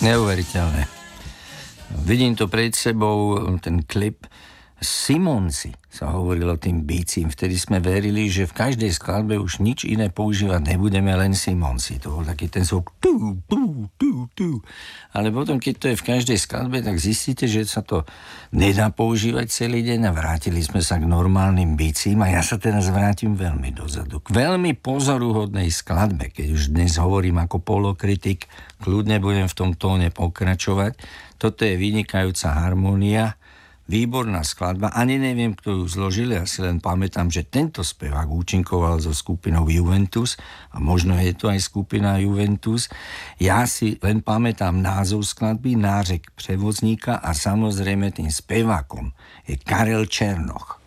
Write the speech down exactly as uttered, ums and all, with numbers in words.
Neuveriteľné. Vidím to pred sebou, ten klip Simonsi sa hovorilo tým bícim. Vtedy sme verili, že v každej skladbe už nič iné používať nebudeme, len Simonsi. To bol taký ten zvuk tu, tu, tu, tu. Ale potom, keď to je v každej skladbe, tak zistíte, že sa to nedá používať celý deň a vrátili sme sa k normálnym bícim a ja sa teraz vrátim veľmi dozadu. K veľmi pozoruhodnej skladbe, keď už dnes hovorím ako polokritik, kľudne budem v tom tóne pokračovať. Toto je vynikajúca harmónia, výborná skladba, ani neviem, kto ju zložil, ja si len pamätám, že tento spevák účinkoval so skupinou Juventus a možno je to aj skupina Juventus. Ja si len pamätám názov skladby, Nárek prevozníka a samozrejme tým spevákom je Karel Černoch.